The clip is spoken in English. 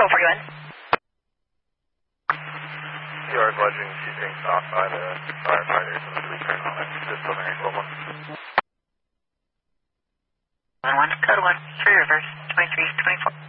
41. You are alleging she's being stopped by the firefighters and the police are on it. Disciplinary 12-1. 1-1, code 1, 3 reverse, 23, 24.